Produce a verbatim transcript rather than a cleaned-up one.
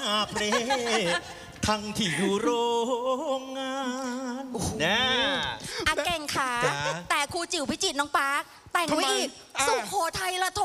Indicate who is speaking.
Speaker 1: เพลทั้งที่อยู่โรงงานนะ
Speaker 2: อาเก่งค่ะแต่ครูจิ๋วพิจิตรน้องปาร์คแต่งไว้อีกสุโขทัยละท